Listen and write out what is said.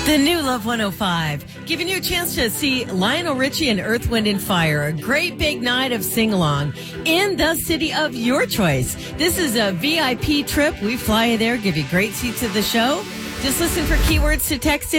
The new Love 105, giving you a chance to see Lionel Richie and Earth, Wind, and Fire, a great big night of sing-along in the city of your choice. This is a VIP trip. We fly you there, give you great seats at the show. Just listen for keywords to text in.